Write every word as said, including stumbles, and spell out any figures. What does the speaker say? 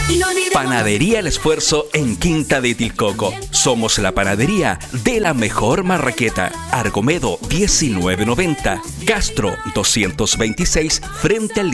Panadería El Esfuerzo en Quinta de Tilcoco. Somos la panadería de la mejor marraqueta. Argomedo diecinueve noventa. Castro doscientos veintiséis frente al